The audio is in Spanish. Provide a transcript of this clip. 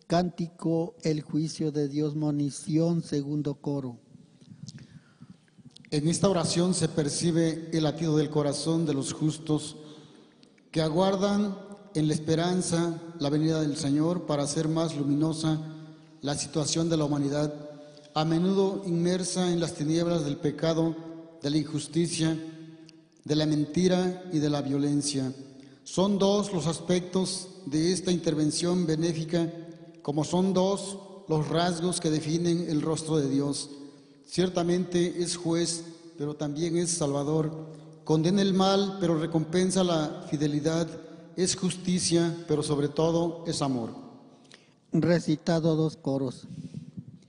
Cántico El juicio de Dios, monición, segundo coro. En esta oración se percibe el latido del corazón de los justos que aguardan en la esperanza la venida del Señor para hacer más luminosa la situación de la humanidad, a menudo inmersa en las tinieblas del pecado, de la injusticia, de la mentira y de la violencia. Son dos los aspectos de esta intervención benéfica, como son dos los rasgos que definen el rostro de Dios. Ciertamente es juez, pero también es salvador. Condena el mal, pero recompensa la fidelidad. Es justicia, pero sobre todo es amor. Recitado dos coros.